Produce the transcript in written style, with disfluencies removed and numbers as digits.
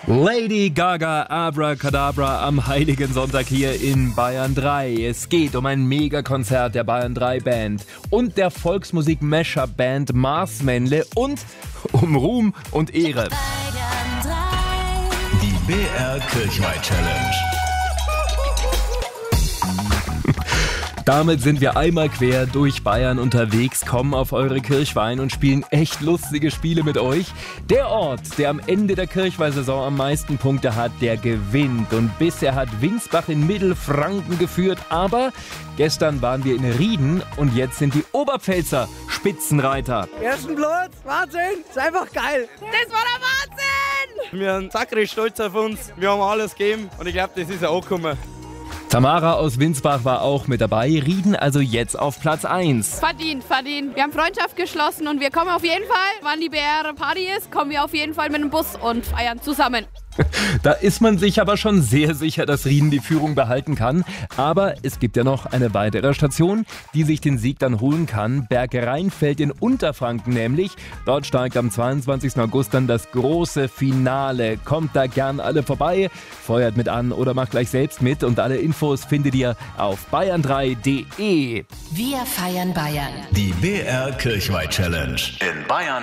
Lady Gaga Abracadabra am Heiligen Sonntag hier in Bayern 3. Es geht um ein Megakonzert der Bayern 3 Band und der Volksmusik-Mashup-Band Marsmännle und um Ruhm und Ehre. Die BR Kirchweih Challenge. Damit sind wir einmal quer durch Bayern unterwegs, kommen auf eure Kirchweih und spielen echt lustige Spiele mit euch. Der Ort, der am Ende der Kirchweih-Saison am meisten Punkte hat, der gewinnt. Und bisher hat Winsbach in Mittelfranken geführt, aber gestern waren wir in Rieden und jetzt sind die Oberpfälzer Spitzenreiter. Ersten Platz, Wahnsinn, ist einfach geil. Das war der Wahnsinn! Wir sind sakrisch stolz auf uns, wir haben alles gegeben und ich glaube, das ist ja auch gekommen. Tamara aus Winsbach war auch mit dabei, Rieden also jetzt auf Platz 1. Verdient. Wir haben Freundschaft geschlossen und wir kommen auf jeden Fall, wann die BR Party ist, kommen wir auf jeden Fall mit dem Bus und feiern zusammen. Da ist man sich aber schon sehr sicher, dass Rieden die Führung behalten kann. Aber es gibt ja noch eine weitere Station, die sich den Sieg dann holen kann. Bergrheinfeld in Unterfranken nämlich. Dort steigt am 22. August dann das große Finale. Kommt da gern alle vorbei, feuert mit an oder macht gleich selbst mit. Und alle Infos findet ihr auf bayern3.de. Wir feiern Bayern. Die BR Kirchweih Challenge in Bayern